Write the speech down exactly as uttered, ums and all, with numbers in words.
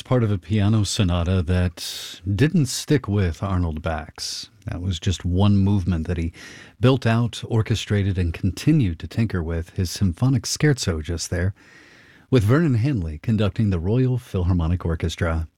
part of a piano sonata that didn't stick with Arnold Bax. That was just one movement that he built out, orchestrated, and continued to tinker with. His symphonic scherzo just there, with Vernon Hanley conducting the Royal Philharmonic Orchestra.